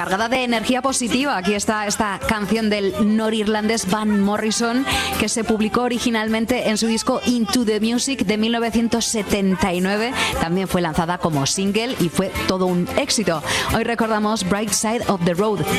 cargada de energía positiva. Aquí está esta canción del norirlandés Van Morrison, que se publicó originalmente en su disco Into the Music de 1979. También fue lanzada como single y fue todo un éxito. Hoy recordamos Bright Side of the Road.